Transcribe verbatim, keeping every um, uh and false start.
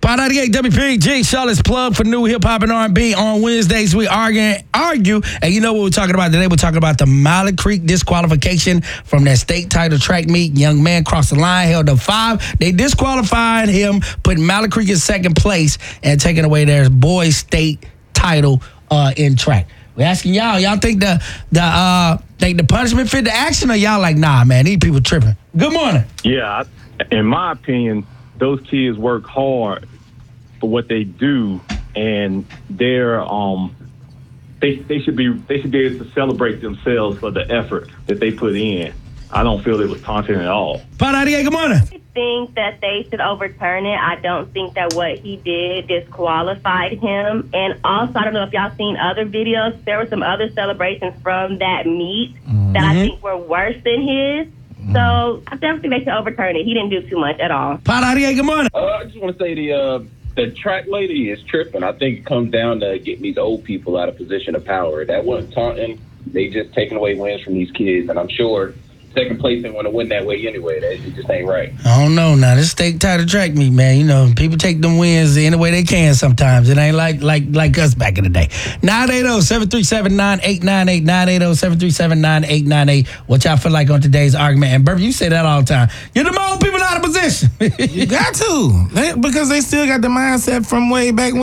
five ninety-eight W P G, Charlotte's plug for new hip-hop and R and B. On Wednesdays, we argue, argue, and you know what we're talking about today? We're talking about the Mile Creek disqualification from that state title track meet. Young man crossed the line, held up five. They disqualified him, putting Mile Creek in second place and taking away their boys' state title uh, in track. We're asking y'all, y'all think the the uh, think the punishment fit the action, or y'all like, nah, man, these people tripping? Good morning. Yeah, in my opinion, those kids work hard for what they do, and they're um they they should be they should be able to celebrate themselves for the effort that they put in. I don't feel it was taunting at all. five ninety-eight, good morning. I think that they should overturn it. I don't think that what he did disqualified him. And also, I don't know if y'all seen other videos. There were some other celebrations from that meet mm-hmm. that I think were worse than his. Mm-hmm. So I definitely think they should overturn it. He didn't do too much at all. five ninety-eight, good morning. Uh, I just want to say the uh, the track lady is tripping. I think it comes down to getting these old people out of position of power. That wasn't taunting. They just taking away wins from these kids, and I'm sure second place ain't want to win that way anyway. That it just ain't right. I don't know now. This state title track meet, man. You know, people take them wins any way they can sometimes. It ain't like like like us back in the day. nine eight zero, seven three seven, nine eight nine eight, nine eight zero, seven three seven, nine eight nine eight. What y'all feel like on today's argument? And Burp, you say that all the time. Get them old people out of position. You got to. They, because they still got the mindset from way back when.